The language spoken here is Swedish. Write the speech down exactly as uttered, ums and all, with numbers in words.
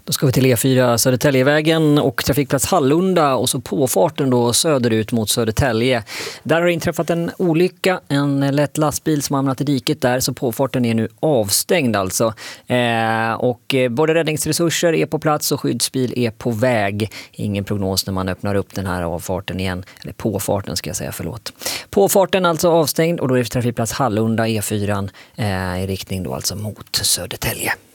Då ska vi till E fyra Södertäljevägen och trafikplats Hallunda och så påfarten då söderut mot Södertälje. Där har det inträffat en olycka, en lätt lastbil som hamnat i diket där, så påfarten är nu avstängd alltså. Eh, och både räddningsresurser är på plats och skyddsbil är på väg. Ingen prognos när man öppnar upp den här avfarten igen, eller påfarten ska jag säga, förlåt. Påfarten alltså avstängd och då är det trafikplats Hallunda E fyra eh, i riktning då alltså mot Södertälje.